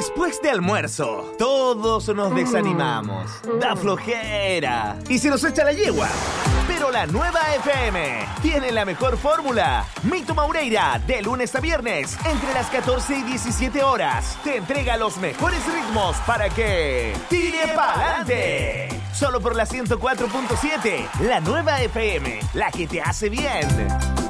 Después de almuerzo, todos nos desanimamos. Da flojera. Y se nos echa la yegua. Pero la nueva FM tiene la mejor fórmula. Mito Maureira, de lunes a viernes, entre las 14 y 17 horas, te entrega los mejores ritmos para que tire pa'lante. Solo por la 104.7, la nueva FM, la que te hace bien.